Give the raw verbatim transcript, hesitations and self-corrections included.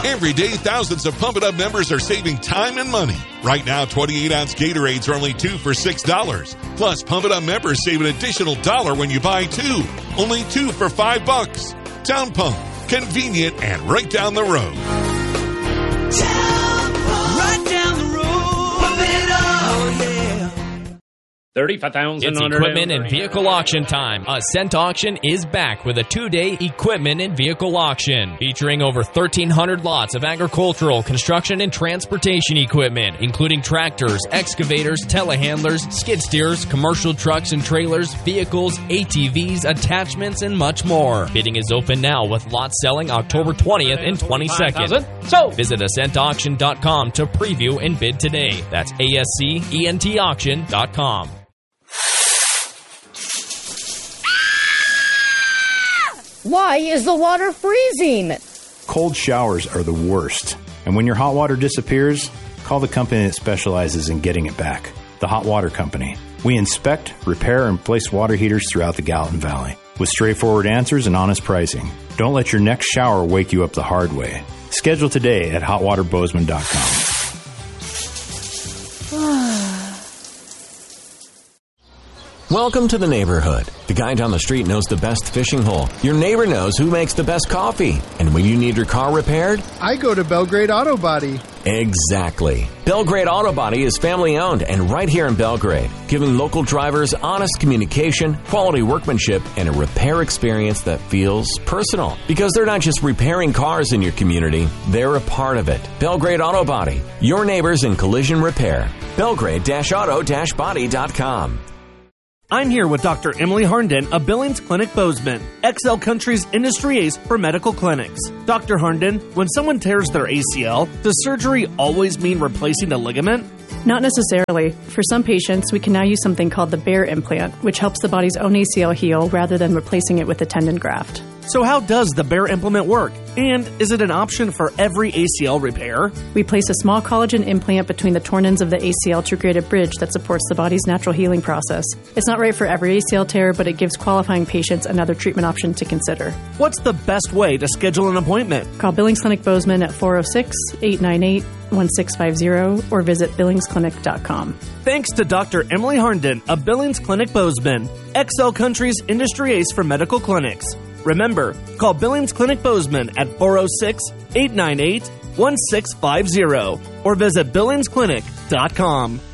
Every day, thousands of Pump It Up members are saving time and money. Right now, twenty-eight ounce Gatorades are only two for six dollars. Plus, Pump It Up members save an additional dollar when you buy two. Only two for five bucks. Town Pump. Convenient and right down the road. Town Pump. Right down the road. Pump it up. Oh, yeah. thirty-five thousand It's equipment and vehicle auction time. Ascent Auction is back with a two-day equipment and vehicle auction featuring over thirteen hundred lots of agricultural, construction, and transportation equipment, including tractors, excavators, telehandlers, skid steers, commercial trucks and trailers, vehicles, A T Vs, attachments, and much more. Bidding is open now with lots selling October twentieth and twenty-second. So visit ascent auction dot com to preview and bid today. That's A S C E N T auction dot com. Why is the water freezing? Cold showers are the worst. And when your hot water disappears, call the company that specializes in getting it back. The Hot Water Company. We inspect, repair, and place water heaters throughout the Gallatin Valley with straightforward answers and honest pricing. Don't let your next shower wake you up the hard way. Schedule today at hot water bozeman dot com. Welcome to the neighborhood. The guy down the street knows the best fishing hole. Your neighbor knows who makes the best coffee. And when you need your car repaired, I go to Belgrade Auto Body. Exactly. Belgrade Auto Body is family owned and right here in Belgrade, giving local drivers honest communication, quality workmanship, and a repair experience that feels personal. Because they're not just repairing cars in your community, they're a part of it. Belgrade Auto Body, your neighbors in collision repair. Belgrade auto body dot com. I'm here with Doctor Emily Harnden of Billings Clinic Bozeman, X L Country's industry ace for medical clinics. Doctor Harnden, when someone tears their A C L, does surgery always mean replacing the ligament? Not necessarily. For some patients, we can now use something called the Bear implant, which helps the body's own A C L heal rather than replacing it with a tendon graft. So how does the Bear implant work? And is it an option for every A C L repair? We place a small collagen implant between the torn ends of the A C L to create a bridge that supports the body's natural healing process. It's not right for every A C L tear, but it gives qualifying patients another treatment option to consider. What's the best way to schedule an appointment? Call Billings Clinic Bozeman at four oh six, eight nine eight, one six five zero or visit billings clinic dot com. Thanks to Doctor Emily Harnden of Billings Clinic Bozeman, X L Country's industry ace for medical clinics. Remember, call Billings Clinic Bozeman at four oh six, eight nine eight, one six five zero or visit billings clinic dot com.